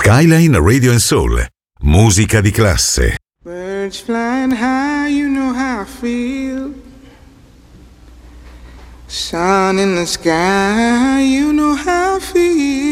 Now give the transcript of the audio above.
Skyline Radio and Soul, musica di classe. Birds flying high, you know how I feel. Sun in the sky, you know how I feel.